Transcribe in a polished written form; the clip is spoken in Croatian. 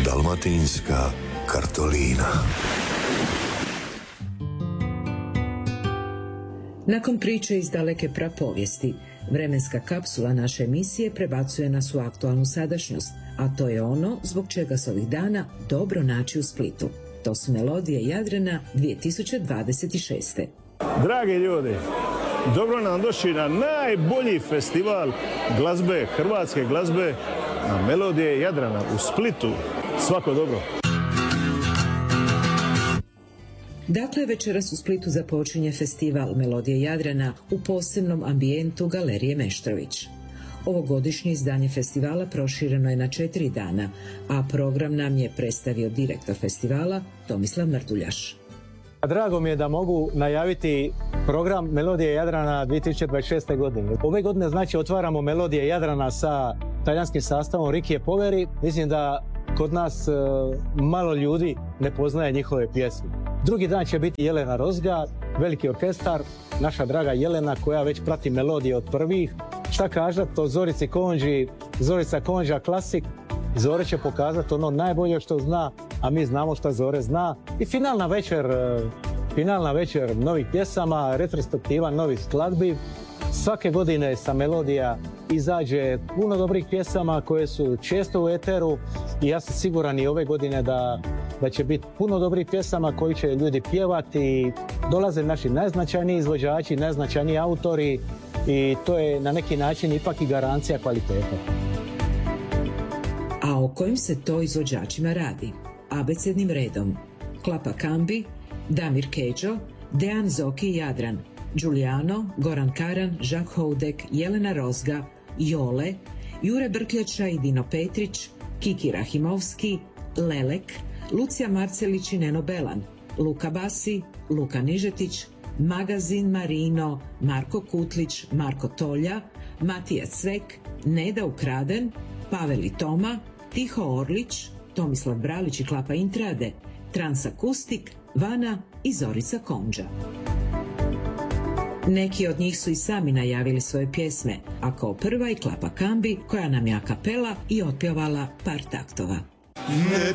Dalmatinska kartolina. Nakon priče iz daleke prapovijesti, vremenska kapsula naše emisije prebacuje nas u aktualnu sadašnjost, a to je ono zbog čega se ovih dana dobro naći u Splitu. To su melodije Jadrana 2026. Dragi ljudi, dobro nam došli na najbolji festival glazbe, hrvatske glazbe, na Melodije Jadrana u Splitu. Svako dobro. Dakle, večeras u Splitu započinje festival Melodije Jadrana u posebnom ambijentu Galerije Meštrović. Ovogodišnje izdanje festivala prošireno je na 4 dana, a program nam je predstavio direktor festivala Tomislav Mrduljaš. Drago mi je da mogu najaviti program Melodije Jadrana 2026. godine. Ove godine znači otvaramo Melodije Jadrana sa talijanskim sastavom Rikije Poveri. Mislim da kod nas malo ljudi ne poznaje njihove pjesme. Drugi dan će biti Jelena Rozga, veliki orkestar, naša draga Jelena koja već prati melodije od prvih. Šta kažat o Zorici Konđi, Zorica Konđa klasik. Zore će pokazati ono najbolje što zna, a mi znamo što Zore zna. I finalna večer novih pjesama, retrospektiva novih skladbi. Svake godine sa Melodija izađe puno dobrih pjesama koje su često u eteru i ja sam siguran i ove godine da će biti puno dobrih pjesama koji će ljudi pjevati. Dolaze naši najznačajniji izvođači, najznačajniji autori i to je na neki način ipak i garancija kvalitete. A o kojim se to izvođačima radi? Abecednim redom: Klapa Kambi, Damir Kedžo, Dejan Zoki Jadran, Giuliano, Goran Karan, Žak Houdek, Jelena Rozga, Jole, Jure Brkljača i Dino Petrić, Kiki Rahimovski, Lelek, Lucija Marcelić i Neno Belan, Luka Basi, Luka Nižetić, Magazin Marino, Marko Kutlić, Marko Tolja, Matija Cvek, Neda Ukraden, Pavel i Toma, Tiho Orlić, Tomislav Bralić i Klapa Intrade, Trans Akustik, Vana i Zorica Konđa. Neki od njih su i sami najavili svoje pjesme, a kao prva i Klapa Kambi koja nam je a kapela i otpjevala par taktova. Ne